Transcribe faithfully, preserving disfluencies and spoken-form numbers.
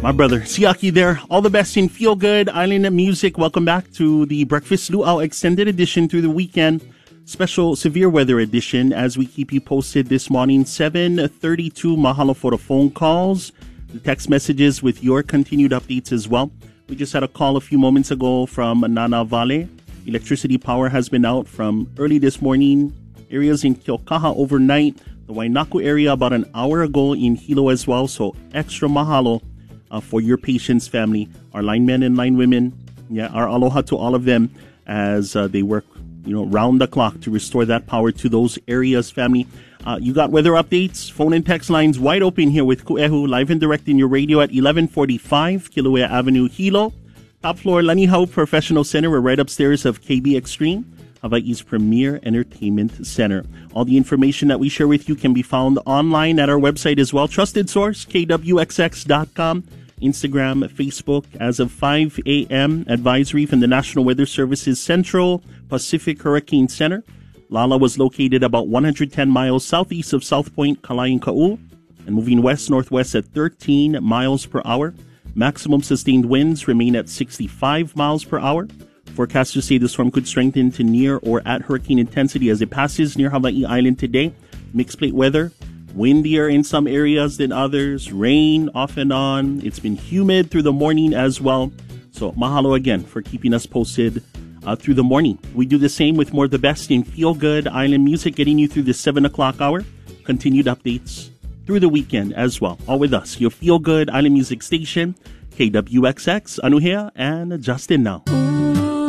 My brother, Siaki there. All the best in Feel Good Island Music. Welcome back to the Breakfast Luau Extended Edition through the weekend. Special severe weather edition as we keep you posted this morning. seven thirty-two, mahalo for the phone calls, the text messages with your continued updates as well. We just had a call a few moments ago from Nana Vale. Electricity power has been out from early this morning. Areas in Keaukaha overnight. The Wainaku area about an hour ago in Hilo as well. So extra mahalo uh, for your patience, family. Our linemen and linewomen. Yeah, our aloha to all of them as uh, they work, you know, round the clock to restore that power to those areas, family. Uh, you got weather updates, phone and text lines wide open here with Ku'ehu, live and direct in your radio at eleven forty-five Kilauea Avenue, Hilo. Top floor, Lanihau Professional Center. We're right upstairs of K B Extreme, Hawaii's premier entertainment center. All the information that we share with you can be found online at our website as well. Trusted source, K W X X dot com. Instagram, Facebook. As of five a.m., advisory from the National Weather Service's Central Pacific Hurricane Center. Lala was located about one hundred ten miles southeast of South Point, Kalain Ka'u, and moving west-northwest at thirteen miles per hour. Maximum sustained winds remain at sixty-five miles per hour. Forecasters say the storm could strengthen to near or at hurricane intensity as it passes near Hawaii Island today. Mixed plate weather. Windier in some areas than others. Rain off and on. It's been humid through the morning as well. So mahalo again for keeping us posted uh, through the morning. We do the same with more of the best in Feel Good Island Music, getting you through the seven o'clock hour. Continued updates through the weekend as well. All with us, your Feel Good Island Music station, K W X X, Anuhea, and Justin now.